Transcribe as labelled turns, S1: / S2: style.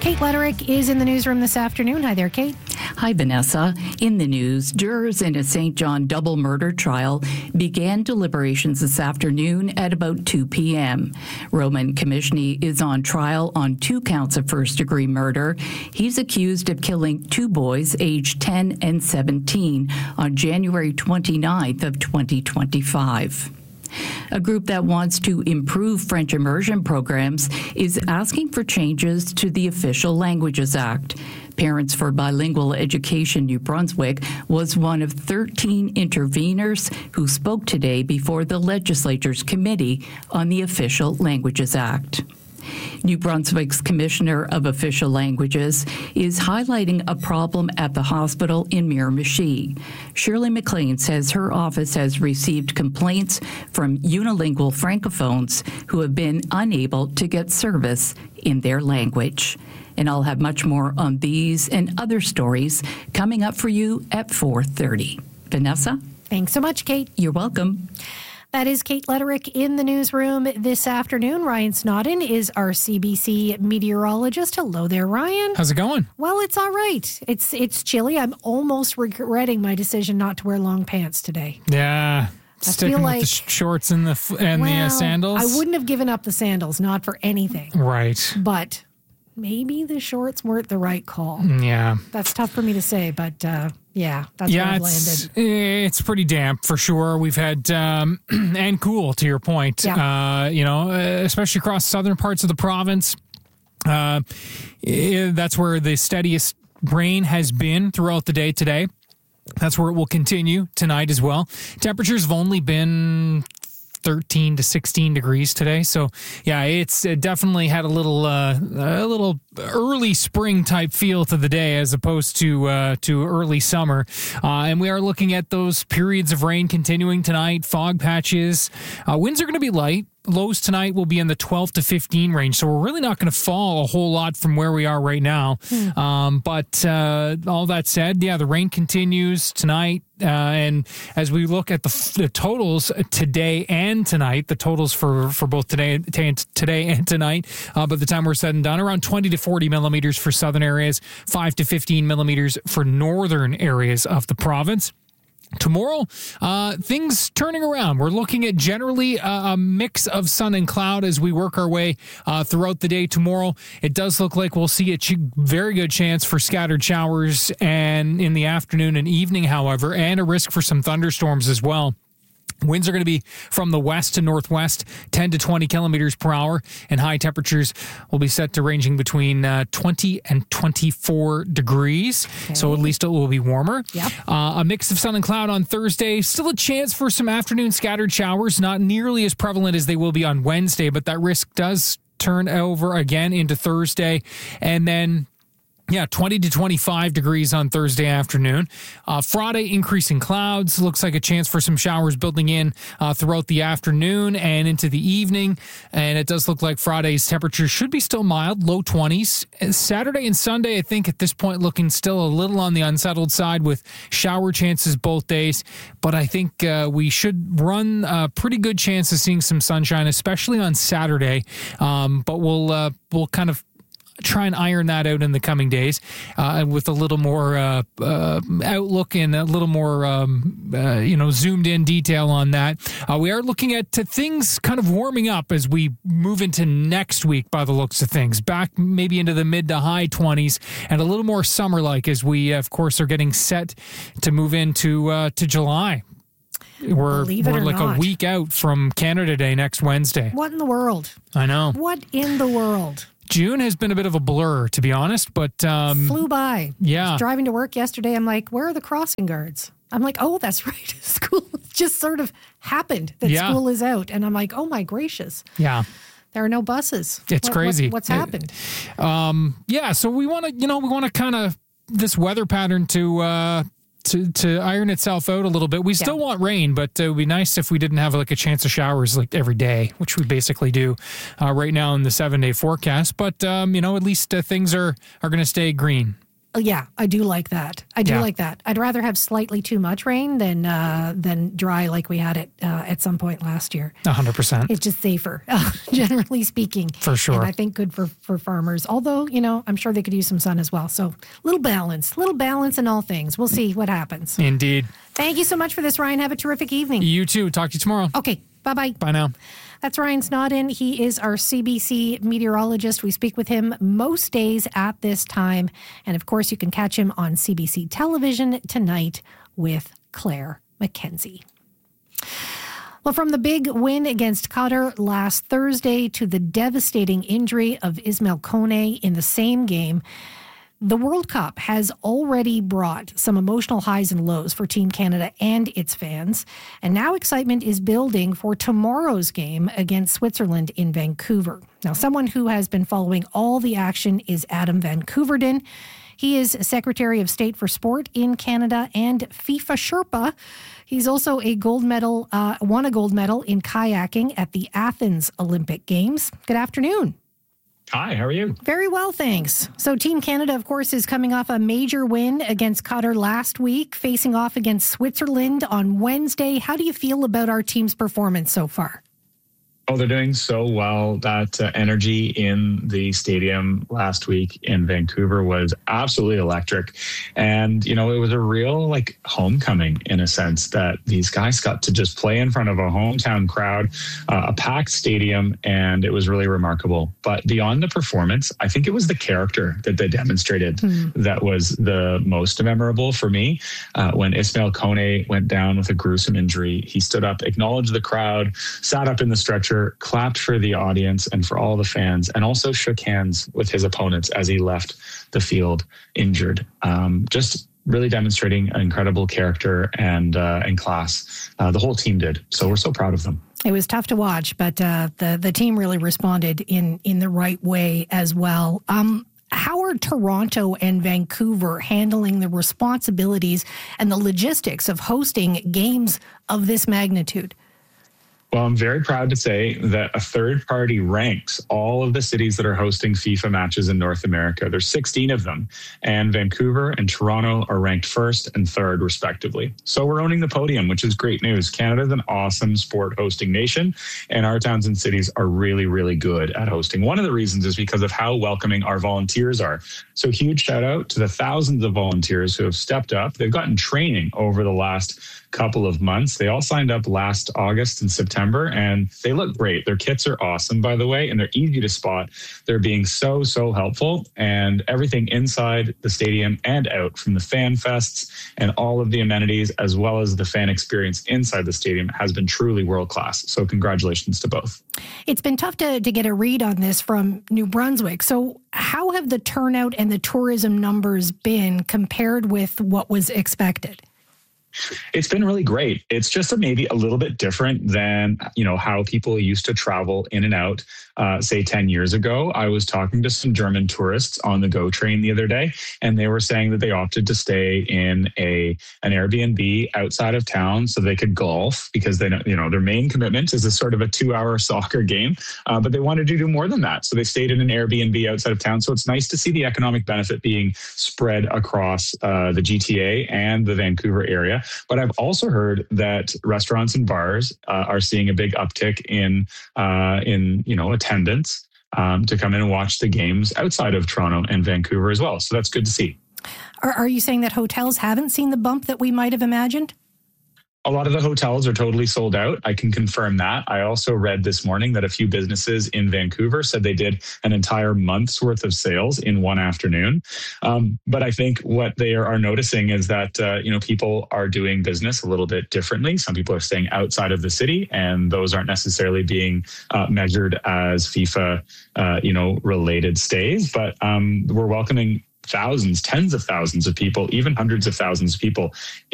S1: Kate Letterick is in the newsroom this afternoon. Hi there, Kate.
S2: Hi, Vanessa. In the news, jurors in a St. John double murder trial began deliberations this afternoon at about 2 p.m. Roman Komishny is on trial on 2 counts of first-degree murder. He's accused of killing 2 boys aged 10 and 17 on January 29th of 2025. A group that wants to improve French immersion programs is asking for changes to the Official Languages Act. Parents for Bilingual Education New Brunswick was one of 13 interveners who spoke today before the legislature's Committee on the Official Languages Act. New Brunswick's Commissioner of Official Languages is highlighting a problem at the hospital in Miramichi. Shirley McLean says her office has received complaints from unilingual francophones who have been unable to get service in their language. And I'll have much more on these and other stories coming up for you at 4:30. Vanessa?
S1: Thanks so much, Kate.
S2: You're welcome.
S1: That is Kate Letterick in the newsroom this afternoon. Ryan Snodden is our CBC meteorologist. Hello there, Ryan.
S3: How's it going? Well,
S1: it's all right. It's chilly. I'm almost regretting my decision not to wear long pants today.
S3: Yeah. Sticking with the shorts and the sandals?
S1: I wouldn't have given up the sandals, not for anything.
S3: Right.
S1: But maybe the shorts weren't the right call.
S3: Yeah.
S1: That's tough for me to say, but that's where I've landed.
S3: It's pretty damp for sure. We've had, and cool to your point, especially across southern parts of the province. That's where the steadiest rain has been throughout the day today. That's where it will continue tonight as well. Temperatures have only been 13 to 16 degrees today. So, yeah, it's definitely had a little early spring type feel to the day as opposed to early summer. And we are looking at those periods of rain continuing tonight, fog patches. Winds are going to be light. Lows tonight will be in the 12 to 15 range, so we're really not going to fall a whole lot from where we are right now. But all that said, the rain continues tonight. And as we look at the totals today and tonight, the totals for both today and tonight, by the time we're said and done, around 20 to 40 millimeters for southern areas, 5 to 15 millimeters for northern areas of the province. Tomorrow, things turning around. We're looking at generally a mix of sun and cloud as we work our way throughout the day tomorrow. It does look like we'll see a very good chance for scattered showers and in the afternoon and evening, however, and a risk for some thunderstorms as well. Winds are going to be from the west to northwest, 10 to 20 kilometers per hour, and high temperatures will be set to ranging between 20 and 24 degrees. Okay. So at least it will be warmer.
S1: Yep.
S3: A mix of sun and cloud on Thursday. Still a chance for some afternoon scattered showers, not nearly as prevalent as they will be on Wednesday, but that risk does turn over again into Thursday. And then 20 to 25 degrees on Thursday afternoon. Friday, increasing clouds. Looks like a chance for some showers building in throughout the afternoon and into the evening. And it does look like Friday's temperature should be still mild, low 20s. Saturday and Sunday, I think at this point, looking still a little on the unsettled side with shower chances both days. But I think we should run a pretty good chance of seeing some sunshine, especially on Saturday. But we'll kind of try and iron that out in the coming days with a little more outlook and a little more, zoomed in detail on that. We are looking at things kind of warming up as we move into next week by the looks of things. Back maybe into the mid to high 20s and a little more summer-like as we, of course, are getting set to move into to July. We're like a week out from Canada Day next Wednesday.
S1: What in the world?
S3: I know.
S1: What in the world?
S3: June has been a bit of a blur, to be honest, but
S1: flew by.
S3: Yeah.
S1: I was driving to work yesterday. I'm like, where are the crossing guards? I'm like, oh, that's right. School just sort of happened that school is out. And I'm like, oh my gracious.
S3: Yeah.
S1: There are no buses.
S3: It's crazy.
S1: What's happened?
S3: So we want to kind of this weather pattern to iron itself out a little bit. We still want rain, but it would be nice if we didn't have like a chance of showers like every day, which we basically do right now in the 7-day forecast. But, at least things are going to stay green.
S1: Yeah, I do like that. I do like that. I'd rather have slightly too much rain than dry like we had it at some point last year.
S3: 100%.
S1: It's just safer, generally speaking.
S3: For sure.
S1: And I think good for farmers. Although, I'm sure they could use some sun as well. So little balance in all things. We'll see what happens.
S3: Indeed.
S1: Thank you so much for this, Ryan. Have a terrific evening.
S3: You too. Talk to you tomorrow.
S1: Okay. Bye-bye.
S3: Bye now.
S1: That's Ryan Snodden. He is our CBC meteorologist. We speak with him most days at this time. And of course, you can catch him on CBC television tonight with Claire McKenzie. Well, from the big win against Qatar last Thursday to the devastating injury of Ismail Kone in the same game, the World Cup has already brought some emotional highs and lows for Team Canada and its fans. And now excitement is building for tomorrow's game against Switzerland in Vancouver. Now, someone who has been following all the action is Adam Van Koeverden. He is Secretary of State for Sport in Canada and FIFA Sherpa. He's also won a gold medal in kayaking at the Athens Olympic Games. Good afternoon.
S4: Hi, how are you?
S1: Very well, thanks. So Team Canada, of course, is coming off a major win against Qatar last week, facing off against Switzerland on Wednesday. How do you feel about our team's performance so far?
S4: Oh, they're doing so well. That energy in the stadium last week in Vancouver was absolutely electric. And, it was a real homecoming in a sense that these guys got to just play in front of a hometown crowd, a packed stadium, and it was really remarkable. But beyond the performance, I think it was the character that they demonstrated that was the most memorable for me. When Ismail Kone went down with a gruesome injury, he stood up, acknowledged the crowd, sat up in the stretcher, clapped for the audience and for all the fans, and also shook hands with his opponents as he left the field injured. Just really demonstrating an incredible character and class. The whole team did. So we're so proud of them.
S1: It was tough to watch, but the team really responded in the right way as well. How are Toronto and Vancouver handling the responsibilities and the logistics of hosting games of this magnitude?
S4: Well, I'm very proud to say that a third party ranks all of the cities that are hosting FIFA matches in North America. There's 16 of them, and Vancouver and Toronto are ranked first and third, respectively. So we're owning the podium, which is great news. Canada's an awesome sport hosting nation, and our towns and cities are really, really good at hosting. One of the reasons is because of how welcoming our volunteers are. So huge shout out to the thousands of volunteers who have stepped up. They've gotten training over the last couple of months. They all signed up last August and September, and they look great. Their kits are awesome, by the way, and they're easy to spot. They're being so helpful, and everything inside the stadium and out, from the fan fests and all of the amenities, as well as the fan experience inside the stadium, has been truly world-class. So congratulations to both.
S1: It's been tough to get a read on this from New Brunswick. So how have the turnout and the tourism numbers been compared with what was expected?
S4: It's been really great. It's just maybe a little bit different than, how people used to travel in and out, say 10 years ago. I was talking to some German tourists on the GO train the other day, and they were saying that they opted to stay in an Airbnb outside of town so they could golf, because they their main commitment is a sort of a 2-hour soccer game, but they wanted to do more than that. So they stayed in an Airbnb outside of town. So it's nice to see the economic benefit being spread across the GTA and the Vancouver area. But I've also heard that restaurants and bars are seeing a big uptick in attendance to come in and watch the games outside of Toronto and Vancouver as well. So that's good to see.
S1: Are you saying that hotels haven't seen the bump that we might have imagined?
S4: A lot of the hotels are totally sold out. I can confirm that. I also read this morning that a few businesses in Vancouver said they did an entire month's worth of sales in one afternoon. But I think what they are noticing is that, people are doing business a little bit differently. Some people are staying outside of the city, and those aren't necessarily being measured as FIFA, related stays. But we're welcoming thousands, tens of thousands of people, even hundreds of thousands of people